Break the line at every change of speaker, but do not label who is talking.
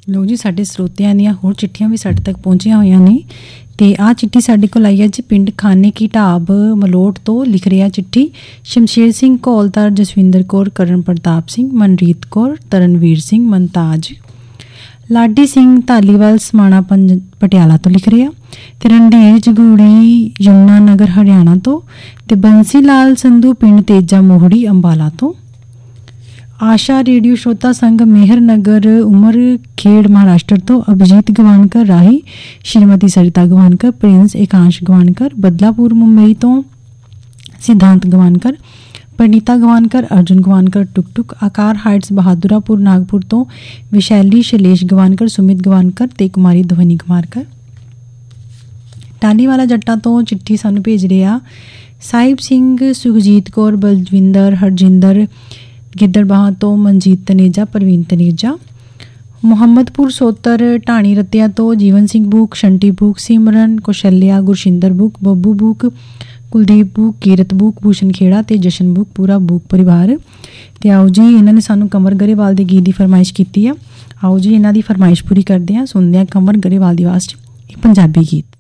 ਲੋ ਜੀ, ਸਾਡੇ ਸਰੋਤਿਆਂ ਦੀਆਂ ਹੋਰ ਚਿੱਠੀਆਂ ਵੀ ਸਾਡੇ ਤੱਕ ਪਹੁੰਚੀਆਂ ਹੋਈਆਂ ਨੇ ਤੇ ਆਹ ਚਿੱਠੀ ਸਾਡੇ ਕੋਲ ਆਈ ਹੈ ਜੀ ਪਿੰਡ ਖਾਨੇ ਕੀ ਢਾਬ ਮਲੋਟ ਤੋਂ। ਲਿਖ ਰਿਹਾ ਚਿੱਠੀ ਸ਼ਮਸ਼ੇਰ ਸਿੰਘ ਕੌਲਦਾਰ, ਜਸਵਿੰਦਰ ਕੌਰ, ਕਰਨ ਪ੍ਰਤਾਪ ਸਿੰਘ, ਮਨਰੀਤ ਕੌਰ, ਤਰਨਵੀਰ ਸਿੰਘ, ਮਨਤਾਜ, ਲਾਡੀ ਸਿੰਘ ਧਾਲੀਵਾਲ, ਸਮਾਣਾ ਪਟਿਆਲਾ ਤੋਂ ਲਿਖ ਰਿਹਾ ਤੇ ਰਣਧੀਰ ਜਗੂੜੀ ਯਮੁਨਾ ਨਗਰ ਹਰਿਆਣਾ ਤੋਂ ਤੇ ਬੰਸੀ ਲਾਲ ਸੰਧੂ ਪਿੰਡ ਤੇਜਾ ਮੋਹੜੀ ਅੰਬਾਲਾ ਤੋਂ। आशा रेडियो श्रोता संघ मेहर नगर उमर खेड़ महाराष्ट्र तो अभिजीत गवानकर, राही श्रीमती सरिता गवानकर, प्रिंस एकांश गवानकर, बदलापुर मुंबई तो सिद्धांत गवानकर, प्रणीता गवानकर, अर्जुन गवानकर, टुक टुक, आकार हाइट्स बहादुरापुर नागपुर तो विशैली शैलेश गवानकर, सुमित गवानकर ते कुमारी ध्वनि गवानकर। टाली वाला जट्टा तो चिट्ठी सानू भेज रहा साहिब सिंह, सुखजीत कौर, बलविंदर, हरजिंदर गिद्दड़बाह तो मनजीत तनेजा, प्रवीण तनेजा, मुहम्मदपुर सोतर ढाणी रत्तिया तो जीवन सिंह बूक, शंटी बूक, सिमरन Kaushalya, गुरशिंदर book, Babbu book, Kuldeep book, Kirat book, Bhushan Kheda ते जशन बूक, पूरा बूक परिवार। ते आओ जी, इन्होंने सानू कमर गरेवाल के गीत की फरमाइश की है। आओ जी, इन्हों की फरमाइश पूरी करते हैं, सुनते हैं कमर गरेवाल की आवाज़ च पंजाबी गीत।